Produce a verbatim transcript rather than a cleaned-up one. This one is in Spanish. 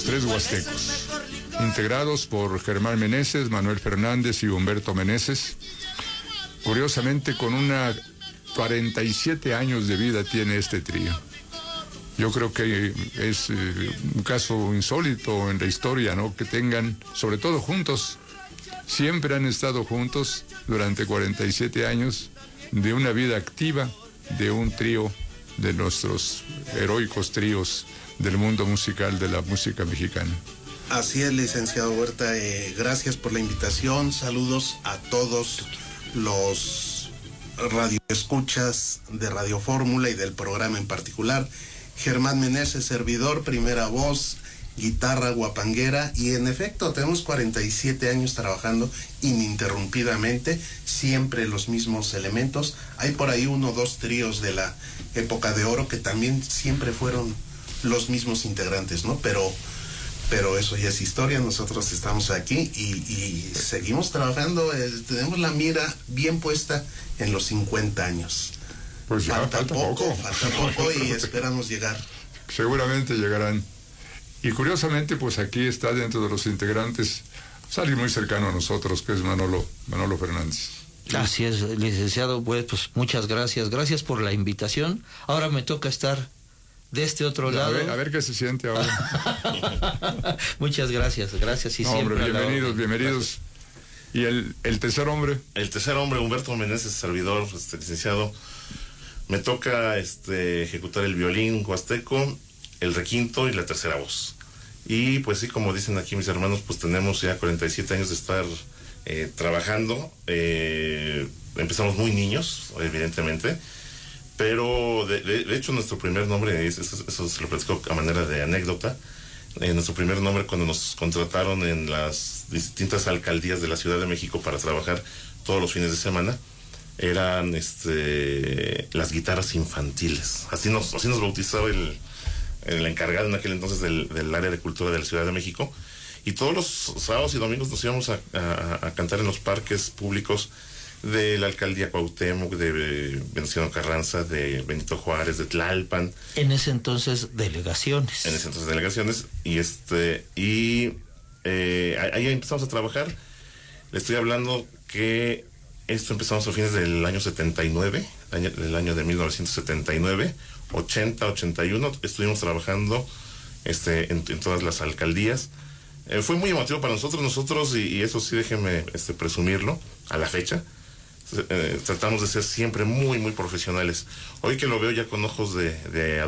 Tres Huastecos, integrados por Germán Meneses, Manuel Fernández y Humberto Meneses. Curiosamente, con una cuarenta y siete años de vida tiene este trío. Yo creo que es eh, un caso insólito en la historia, ¿no? Que tengan, sobre todo juntos, siempre han estado juntos durante cuarenta y siete años de una vida activa, de un trío de nuestros heroicos tríos del mundo musical, de la música mexicana. Así es, licenciado Huerta, eh, gracias por la invitación, saludos a todos los radioescuchas de Radio Fórmula y del programa en particular. Germán Meneses, servidor, primera voz, guitarra guapanguera, y en efecto tenemos cuarenta y siete años trabajando ininterrumpidamente, siempre los mismos elementos. Hay por ahí uno o dos tríos de la época de oro que también siempre fueron los mismos integrantes, ¿no? Pero, pero eso ya es historia, nosotros estamos aquí y, y seguimos trabajando, eh, tenemos la mira bien puesta en los cincuenta años. Pues ya, falta, falta poco, poco. falta poco y esperamos llegar. Seguramente llegarán. Y curiosamente, pues aquí está dentro de los integrantes, pues alguien muy cercano a nosotros, que es Manolo, Manolo Fernández. Así es, licenciado, pues, pues muchas gracias, gracias por la invitación. Ahora me toca estar de este otro a lado. Ver, a ver qué se siente ahora. Muchas gracias, gracias y no, siempre. Hombre, bienvenidos, bienvenidos. Gracias. ¿Y el, el tercer hombre? El tercer hombre, Humberto Meneses, servidor, este, licenciado. Me toca este, ejecutar el violín huasteco, el requinto y la tercera voz. Y pues sí, como dicen aquí mis hermanos, pues tenemos ya cuarenta y siete años de estar eh, trabajando. Eh, empezamos muy niños, evidentemente, pero de, de, de hecho nuestro primer nombre, es, eso, eso se lo platico a manera de anécdota, eh, nuestro primer nombre cuando nos contrataron en las distintas alcaldías de la Ciudad de México para trabajar todos los fines de semana, eran este, las guitarras infantiles. Así nos, así nos bautizó el, el encargado en aquel entonces del, del área de cultura de la Ciudad de México. Y todos los sábados y domingos nos íbamos a, a, a cantar en los parques públicos de la alcaldía Cuauhtémoc, de Venustiano Carranza, de Benito Juárez, de Tlalpan. En ese entonces delegaciones. En ese entonces delegaciones. Y este y eh, ahí empezamos a trabajar. Le estoy hablando que esto empezamos a fines del año setenta y nueve, año, del año de mil novecientos setenta y nueve, ochenta, ochenta y uno, estuvimos trabajando este, en, en todas las alcaldías. Eh, fue muy emotivo para nosotros, nosotros, y, y eso sí déjenme este, presumirlo, a la fecha, eh, tratamos de ser siempre muy, muy profesionales. Hoy que lo veo ya con ojos de, de